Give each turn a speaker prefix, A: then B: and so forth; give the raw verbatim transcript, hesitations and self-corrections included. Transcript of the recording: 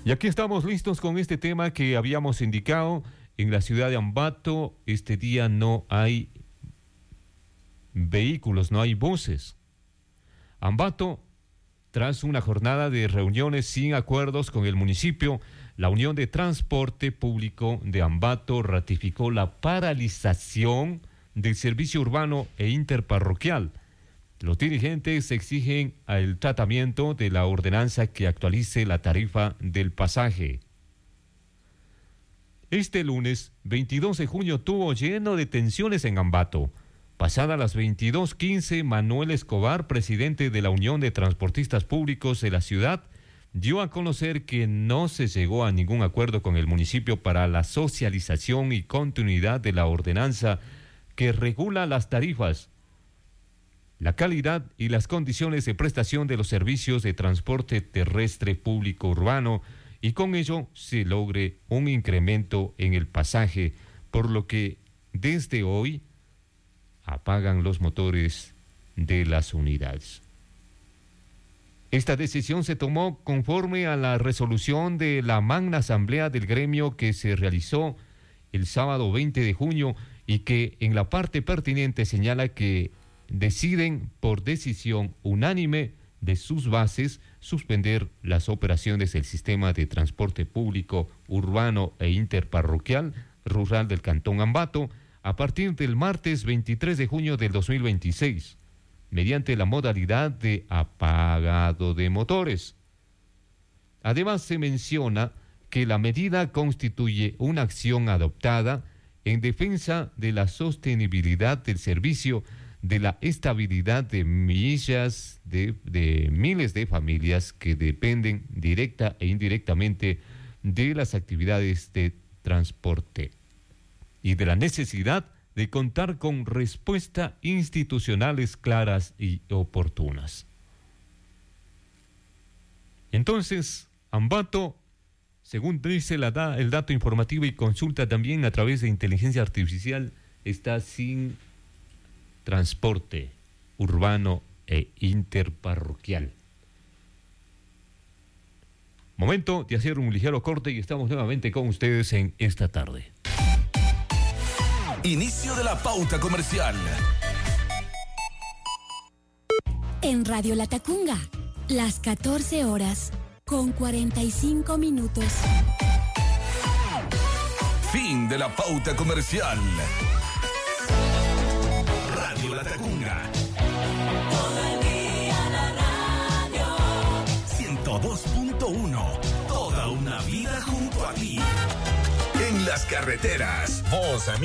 A: Y aquí estamos listos con este tema que habíamos indicado. En la ciudad de Ambato, este día no hay vehículos, no hay buses. Ambato, tras una jornada de reuniones sin acuerdos con el municipio, la Unión de Transporte Público de Ambato ratificó la paralización del servicio urbano e interparroquial. Los dirigentes exigen el tratamiento de la ordenanza que actualice la tarifa del pasaje. Este lunes, veintidós de junio, tuvo lleno de tensiones en Ambato. Pasadas las veintidós quince, Manuel Escobar, presidente de la Unión de Transportistas Públicos de la ciudad, dio a conocer que no se llegó a ningún acuerdo con el municipio para la socialización y continuidad de la ordenanza que regula las tarifas, la calidad y las condiciones de prestación de los servicios de transporte terrestre público urbano, y con ello se logre un incremento en el pasaje, por lo que desde hoy apagan los motores de las unidades. Esta decisión se tomó conforme a la resolución de la magna asamblea del gremio que se realizó el sábado veinte de junio y que en la parte pertinente señala que deciden por decisión unánime de sus bases suspender las operaciones del sistema de transporte público urbano e interparroquial rural del Cantón Ambato a partir del martes veintitrés de junio del dos mil veintiséis, mediante la modalidad de apagado de motores. Además, se menciona que la medida constituye una acción adoptada en defensa de la sostenibilidad del servicio, de la estabilidad de millas de, de miles de familias que dependen directa e indirectamente de las actividades de transporte y de la necesidad de contar con respuestas institucionales claras y oportunas. Entonces, Ambato, según dice la da, el dato informativo y consulta también a través de inteligencia artificial, está sin transporte urbano e interparroquial. Momento de hacer un ligero corte y estamos nuevamente con ustedes en esta tarde.
B: Inicio de la pauta comercial.
C: En Radio Latacunga, las catorce horas con cuarenta y cinco minutos.
B: Fin de la pauta comercial. Radio Latacunga.
D: Todo el día la radio.
B: ciento dos punto uno. Toda una vida junto a ti. En las carreteras. Vos, amigo.